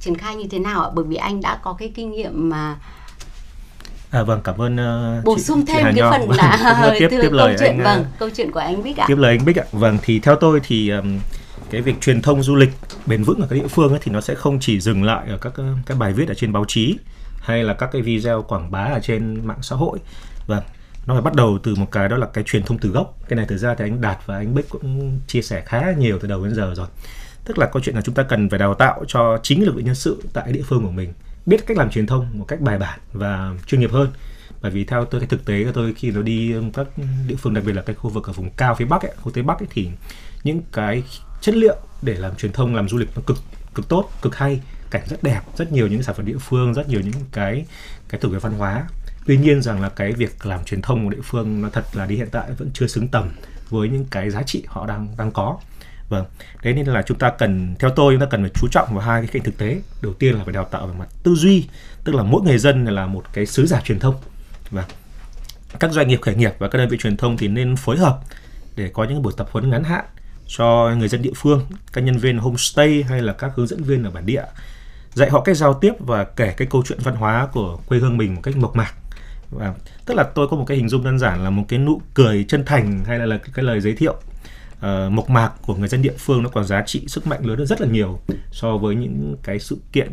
triển khai như thế nào ạ? Bởi vì anh đã có cái kinh nghiệm mà. Vâng, cảm ơn bổ sung thêm cái phần là tiếp lời câu chuyện, anh, câu chuyện của anh Bích ạ. Tiếp lời anh Bích ạ. Vâng, thì theo tôi thì cái việc truyền thông du lịch bền vững ở các địa phương ấy, thì nó sẽ không chỉ dừng lại ở các bài viết ở trên báo chí hay là các cái video quảng bá ở trên mạng xã hội. Vâng, nó phải bắt đầu từ một cái, đó là cái truyền thông từ gốc. Cái này thực ra thì anh Đạt và anh Bích cũng chia sẻ khá nhiều từ đầu đến giờ rồi. Tức là câu chuyện là chúng ta cần phải đào tạo cho chính lực lượng nhân sự tại địa phương của mình biết cách làm truyền thông một cách bài bản và chuyên nghiệp hơn. Bởi vì theo tôi, cái thực tế của tôi khi nó đi các địa phương, đặc biệt là cái khu vực ở vùng cao phía Bắc ấy, khu Tây Bắc ấy, thì những cái chất liệu để làm truyền thông, làm du lịch nó cực tốt, cực hay, cảnh rất đẹp, rất nhiều những sản phẩm địa phương, rất nhiều những cái tủ về văn hóa. Tuy nhiên rằng là cái việc làm truyền thông của địa phương nó thật là đến hiện tại vẫn chưa xứng tầm với những cái giá trị họ đang có. Vâng, thế nên là chúng ta cần, theo tôi, chúng ta cần phải chú trọng vào hai cái cạnh thực tế. Đầu tiên là phải đào tạo về mặt tư duy, tức là mỗi người dân là một cái sứ giả truyền thông. Và các doanh nghiệp khởi nghiệp và các đơn vị truyền thông thì nên phối hợp để có những buổi tập huấn ngắn hạn cho người dân địa phương, các nhân viên homestay hay là các hướng dẫn viên ở bản địa, dạy họ cách giao tiếp và kể cái câu chuyện văn hóa của quê hương mình một cách mộc mạc. Và tức là tôi có một cái hình dung đơn giản là một cái nụ cười chân thành hay là cái lời giới thiệu mộc mạc của người dân địa phương nó còn giá trị, sức mạnh lớn hơn rất là nhiều so với những cái sự kiện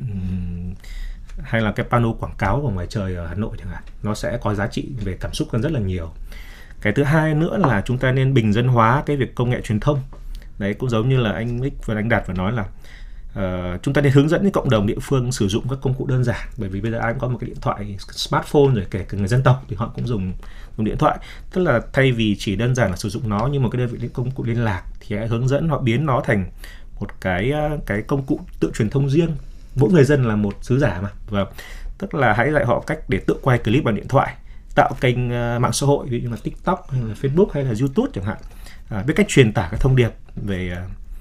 hay là cái pano quảng cáo ở ngoài trời ở Hà Nội chẳng hạn. Nó sẽ có giá trị về cảm xúc hơn rất là nhiều. Cái thứ hai nữa là chúng ta nên bình dân hóa cái việc công nghệ truyền thông. Đấy, cũng giống như là anh Ích và anh Đạt vừa nói là chúng ta nên hướng dẫn những cộng đồng địa phương sử dụng các công cụ đơn giản. Bởi vì bây giờ ai cũng có một cái điện thoại smartphone rồi, kể cả người dân tộc thì họ cũng dùng điện thoại. Tức là thay vì chỉ đơn giản là sử dụng nó như một cái đơn vị công cụ liên lạc thì hãy hướng dẫn họ biến nó thành một cái công cụ tự truyền thông riêng. Mỗi người dân là một sứ giả mà. Và tức là hãy dạy họ cách để tự quay clip bằng điện thoại, tạo kênh mạng xã hội ví dụ như là TikTok hay là Facebook hay là YouTube chẳng hạn, biết cách truyền tải các thông điệp về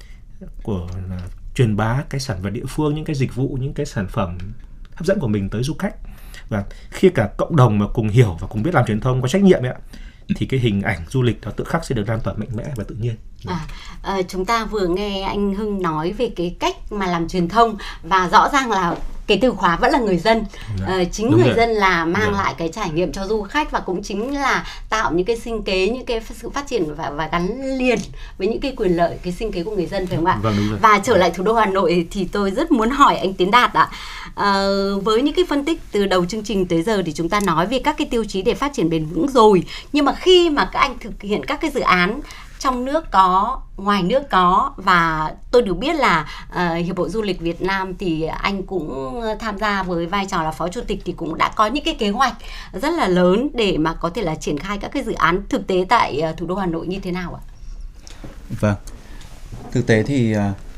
truyền bá cái sản vật địa phương, những cái dịch vụ, những cái sản phẩm hấp dẫn của mình tới du khách. Và khi cả cộng đồng mà cùng hiểu và cùng biết làm truyền thông có trách nhiệm ấy, thì cái hình ảnh du lịch nó tự khắc sẽ được lan tỏa mạnh mẽ và tự nhiên. Chúng ta vừa nghe anh Hưng nói về cái cách mà làm truyền thông và rõ ràng là cái từ khóa vẫn là người dân. Chính người dân là mang lại cái trải nghiệm cho du khách và cũng chính là tạo những cái sinh kế, những cái sự phát triển và gắn liền với những cái quyền lợi, cái sinh kế của người dân, phải không ạ? Và trở lại thủ đô Hà Nội thì tôi rất muốn hỏi anh Tiến Đạt ạ. Với những cái phân tích từ đầu chương trình tới giờ thì chúng ta nói về các cái tiêu chí để phát triển bền vững rồi, nhưng mà khi mà các anh thực hiện các cái dự án trong nước có, ngoài nước có, và tôi được biết là Hiệp hội Du lịch Việt Nam thì anh cũng tham gia với vai trò là phó chủ tịch, thì cũng đã có những cái kế hoạch rất là lớn để mà có thể là triển khai các cái dự án thực tế tại thủ đô Hà Nội như thế nào ạ? Vâng, thực tế thì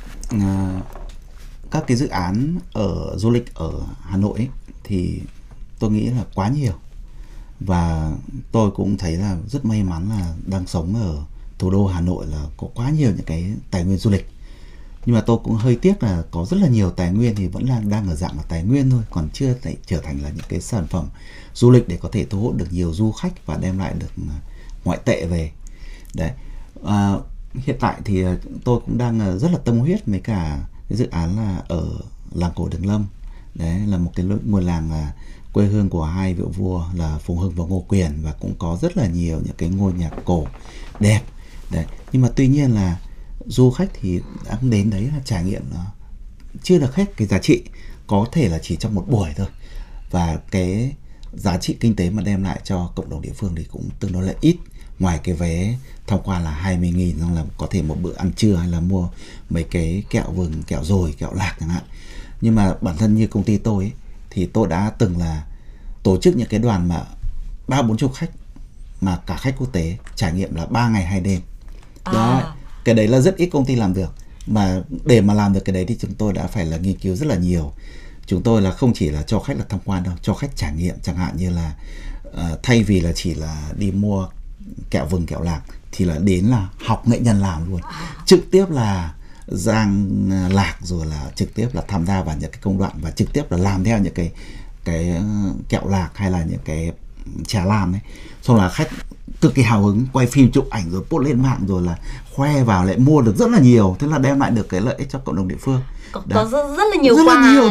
các cái dự án ở du lịch ở Hà Nội ấy, thì tôi nghĩ là quá nhiều, và tôi cũng thấy là rất may mắn là đang sống ở thủ đô Hà Nội là có quá nhiều những cái tài nguyên du lịch. Nhưng mà tôi cũng hơi tiếc là có rất là nhiều tài nguyên thì vẫn đang ở dạng là tài nguyên thôi, còn chưa thể trở thành là những cái sản phẩm du lịch để có thể thu hút được nhiều du khách và đem lại được ngoại tệ về. Đấy. Hiện tại thì tôi cũng đang rất là tâm huyết với cả cái dự án là ở làng cổ Đường Lâm. Đấy là một cái ngôi làng là quê hương của hai vị vua là Phùng Hưng và Ngô Quyền, và cũng có rất là nhiều những cái ngôi nhà cổ đẹp. Đấy. Nhưng mà tuy nhiên là du khách thì đã đến đấy là trải nghiệm nó chưa được hết cái giá trị, có thể là chỉ trong một buổi thôi, và cái giá trị kinh tế mà đem lại cho cộng đồng địa phương thì cũng tương đối là ít. Ngoài cái vé tham quan là 20.000 xong là có thể một bữa ăn trưa hay là mua mấy cái kẹo vừng, kẹo dồi, kẹo lạc chẳng hạn. Nhưng mà bản thân như công ty tôi ấy, thì tôi đã từng là tổ chức những cái đoàn mà 30-40 khách mà cả khách quốc tế trải nghiệm là 3 ngày 2 đêm. Đó, cái đấy là rất ít công ty làm được. Mà để mà làm được cái đấy thì chúng tôi đã phải là nghiên cứu rất là nhiều. Chúng tôi là không chỉ là cho khách là tham quan đâu, cho khách trải nghiệm, chẳng hạn như là thay vì là chỉ là đi mua kẹo vừng, kẹo lạc thì là đến là học nghệ nhân làm luôn, trực tiếp là rang lạc, rồi là trực tiếp là tham gia vào những cái công đoạn và trực tiếp là làm theo những cái kẹo lạc hay là những cái chả làm ấy. Xong là khách cực kỳ hào hứng, quay phim chụp ảnh rồi post lên mạng, rồi là khoe vào lại mua được rất là nhiều, thế là đem lại được cái lợi ích cho cộng đồng địa phương. Có rất là nhiều rất quà. là nhiều